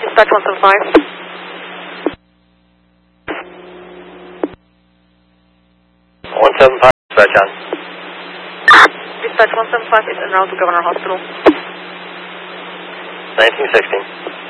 Dispatch 175. Dispatch on. Dispatch 175 is en route to Governor Hospital. 1916.